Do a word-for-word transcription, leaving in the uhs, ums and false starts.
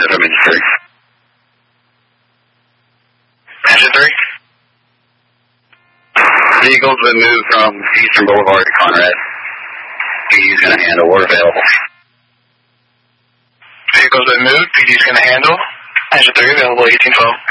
I'm in three. Engine three. Vehicle's been moved from Eastern Boulevard to Conrad. P D's going to handle. We're available. Vehicle's been moved. P D's going to handle. Engine three available, eighteen twelve.